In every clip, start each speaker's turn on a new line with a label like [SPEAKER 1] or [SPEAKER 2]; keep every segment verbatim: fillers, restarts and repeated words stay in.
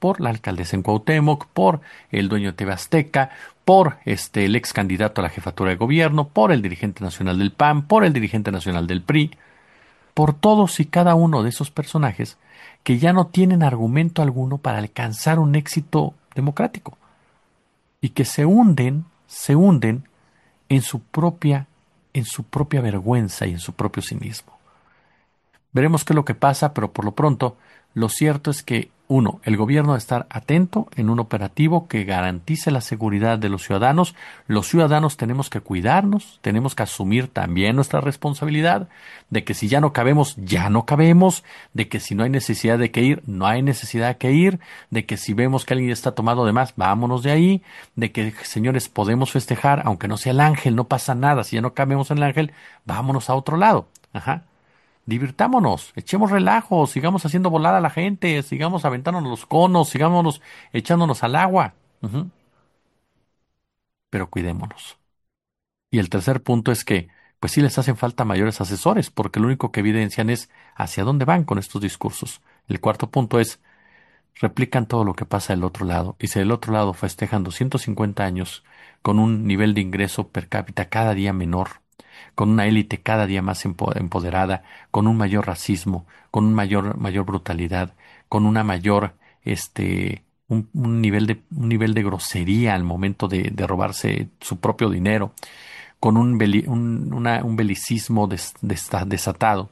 [SPEAKER 1] por la alcaldesa en Cuauhtémoc, por el dueño de T V Azteca, por este, el ex candidato a la jefatura de gobierno, por el dirigente nacional del P A N, por el dirigente nacional del P R I, por todos y cada uno de esos personajes que ya no tienen argumento alguno para alcanzar un éxito democrático y que se hunden, se hunden en su propia, en su propia vergüenza y en su propio cinismo. Veremos qué es lo que pasa, pero por lo pronto, lo cierto es que, uno, el gobierno debe estar atento en un operativo que garantice la seguridad de los ciudadanos. Los ciudadanos tenemos que cuidarnos, tenemos que asumir también nuestra responsabilidad de que si ya no cabemos, ya no cabemos, de que si no hay necesidad de que ir, no hay necesidad de que ir, de que si vemos que alguien está tomado de más, vámonos de ahí, de que, señores, podemos festejar, aunque no sea el ángel, no pasa nada, si ya no cabemos en el ángel, vámonos a otro lado. Ajá. Divirtámonos, echemos relajo, sigamos haciendo volar a la gente, sigamos aventándonos los conos, sigamos echándonos al agua. Uh-huh. Pero cuidémonos. Y el tercer punto es que, pues sí les hacen falta mayores asesores, porque lo único que evidencian es hacia dónde van con estos discursos. El cuarto punto es, replican todo lo que pasa del otro lado, y si del otro lado festejan doscientos cincuenta años con un nivel de ingreso per cápita cada día menor, con una élite cada día más empoderada, con un mayor racismo, con un mayor, mayor brutalidad, con una mayor, este, un, un nivel de, un nivel de grosería al momento de, de robarse su propio dinero, con un, beli, un, una, un belicismo des, des, desatado.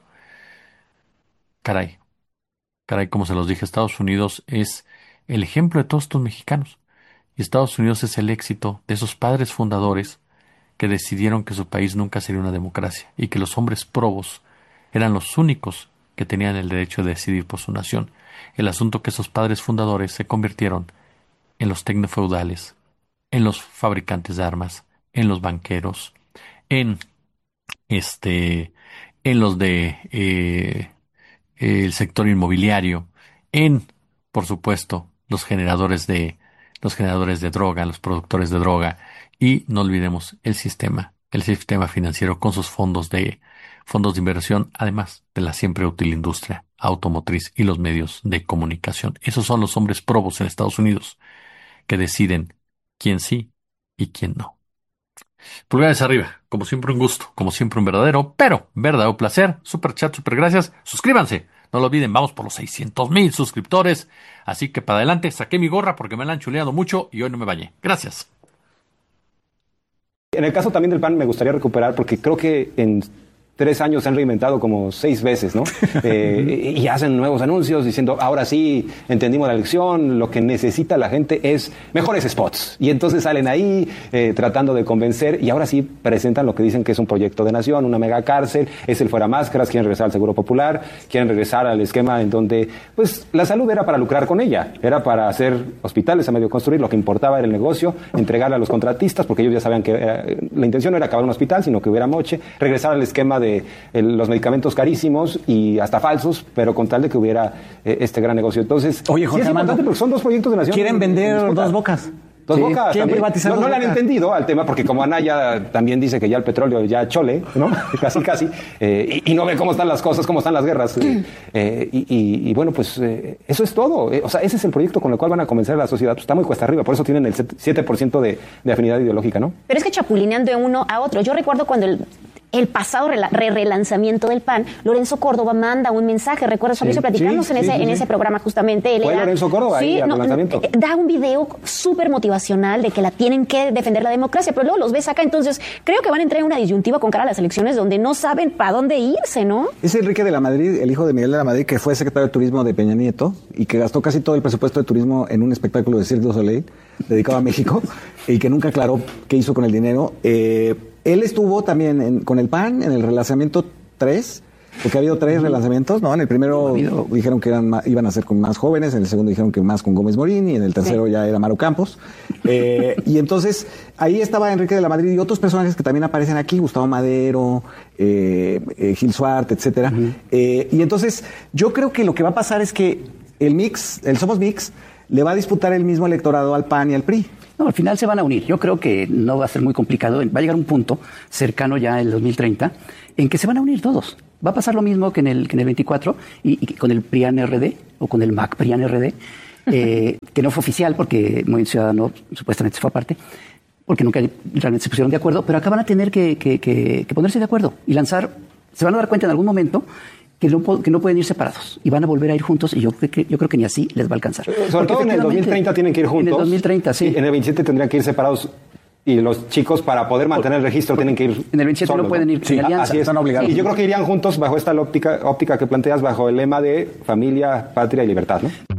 [SPEAKER 1] Caray, caray, como se los dije, Estados Unidos es el ejemplo de todos estos mexicanos. Y Estados Unidos es el éxito de esos padres fundadores que decidieron que su país nunca sería una democracia y que los hombres probos eran los únicos que tenían el derecho de decidir por su nación. El asunto que esos padres fundadores se convirtieron en los tecnofeudales, en los fabricantes de armas, en los banqueros, en este, en los de eh, el sector inmobiliario, en, por supuesto, los generadores de los generadores de droga, los productores de droga. Y no olvidemos el sistema, el sistema financiero con sus fondos de fondos de inversión, además de la siempre útil industria automotriz y los medios de comunicación. Esos son los hombres probos en Estados Unidos que deciden quién sí y quién no. Pulgares arriba, como siempre un gusto, como siempre un verdadero, pero verdadero placer. Super chat, super gracias. Suscríbanse, no lo olviden, vamos por los seiscientos mil suscriptores. Así que para adelante, saqué mi gorra porque me la han chuleado mucho y hoy no me bañé. Gracias.
[SPEAKER 2] En el caso también del P A N me gustaría recuperar, porque creo que en tres años se han reinventado como seis veces, ¿no? Eh, y hacen nuevos anuncios diciendo, ahora sí, entendimos la lección, lo que necesita la gente es mejores spots. Y entonces salen ahí eh, tratando de convencer, y ahora sí presentan lo que dicen que es un proyecto de nación, una mega cárcel, es el fuera máscaras, quieren regresar al Seguro Popular, quieren regresar al esquema en donde, pues, la salud era para lucrar con ella, era para hacer hospitales a medio construir, lo que importaba era el negocio, entregarle a los contratistas, porque ellos ya sabían que eh, la intención no era acabar un hospital, sino que hubiera moche, regresar al esquema de El, los medicamentos carísimos y hasta falsos, pero con tal de que hubiera eh, este gran negocio. Entonces,
[SPEAKER 3] oye, Jorge,
[SPEAKER 2] sí es
[SPEAKER 3] Armando,
[SPEAKER 2] importante porque son dos proyectos de nación.
[SPEAKER 3] Quieren vender Dos Bocas.
[SPEAKER 2] Dos
[SPEAKER 3] sí.
[SPEAKER 2] Bocas.
[SPEAKER 3] Privatizar
[SPEAKER 2] no,
[SPEAKER 3] dos
[SPEAKER 2] no le han
[SPEAKER 3] bocas.
[SPEAKER 2] entendido al tema, porque como Anaya también dice que ya el petróleo ya chole, ¿no? casi, casi. Eh, y, y no ve cómo están las cosas, cómo están las guerras. Eh, eh, y, y, y bueno, pues eh, eso es todo. Eh, o sea, ese es el proyecto con el cual van a convencer a la sociedad. Pues está muy cuesta arriba, por eso tienen el siete por ciento de, de afinidad ideológica, ¿no?
[SPEAKER 4] Pero es que chapulineando de uno a otro. Yo recuerdo cuando el... el pasado re-relanzamiento del P A N, Lorenzo Córdoba manda un mensaje, recuerdo, Fabricio, sí, platicamos sí, en, sí, ese, sí, en sí. ese programa justamente. Él
[SPEAKER 2] ¿Fue
[SPEAKER 4] era,
[SPEAKER 2] Lorenzo Córdoba
[SPEAKER 4] sí,
[SPEAKER 2] ahí al
[SPEAKER 4] no,
[SPEAKER 2] relanzamiento?
[SPEAKER 4] Da un video súper motivacional de que la tienen que defender la democracia, pero luego los ves acá, entonces creo que van a entrar en una disyuntiva con cara a las elecciones donde no saben para dónde irse, ¿no?
[SPEAKER 3] Es Enrique de la Madrid, el hijo de Miguel de la Madrid, que fue secretario de Turismo de Peña Nieto y que gastó casi todo el presupuesto de turismo en un espectáculo de Cirque du Soleil dedicado a México y que nunca aclaró qué hizo con el dinero. Eh... Él estuvo también en, con el P A N en el relanzamiento tres, porque ha habido tres relanzamientos, ¿no? En el primero dijeron que eran más, iban a ser con más jóvenes, en el segundo dijeron que más con Gómez Morín, y en el tercero sí. ya era Maru Campos. Eh, y entonces, ahí estaba Enrique de la Madrid y otros personajes que también aparecen aquí, Gustavo Madero, eh, eh, Gil Suart, etcétera. Uh-huh. Eh, y entonces, yo creo que lo que va a pasar es que el mix, el Somos Mix, le va a disputar el mismo electorado al P A N y al P R I.
[SPEAKER 5] No, al final se van a unir. Yo creo que no va a ser muy complicado. Va a llegar un punto cercano ya en el dos mil treinta en que se van a unir todos. Va a pasar lo mismo que en el, que en el veinticuatro y, y con el P R I A N R D o con el M A C P R I A N R D. eh, que no fue oficial porque Movimiento Ciudadano supuestamente se fue aparte, porque nunca realmente se pusieron de acuerdo, pero acá van a tener que, que, que, que ponerse de acuerdo y lanzar, se van a dar cuenta en algún momento que no, que no pueden ir separados y van a volver a ir juntos y yo, que, yo creo que ni así les va a alcanzar.
[SPEAKER 2] Sobre Porque todo en el dos mil treinta tienen que ir juntos.
[SPEAKER 5] En el dos mil treinta, sí.
[SPEAKER 2] En el veintisiete tendrían que ir separados y los chicos para poder mantener el registro tienen que ir
[SPEAKER 5] en el veintisiete
[SPEAKER 2] solos,
[SPEAKER 5] no pueden ir
[SPEAKER 2] ¿no? Sí,
[SPEAKER 5] en alianza,
[SPEAKER 2] así es.
[SPEAKER 3] Están obligados.
[SPEAKER 2] Y yo creo que irían juntos bajo esta óptica, óptica que planteas, bajo el lema de familia, patria y libertad, ¿no?